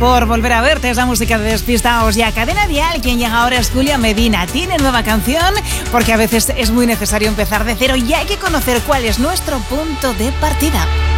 por volver a verte. Es la música de Despistaos. Y a Cadena Dial, quien llega ahora es Julia Medina. Tiene nueva canción porque a veces es muy necesario empezar de cero y hay que conocer cuál es nuestro punto de partida.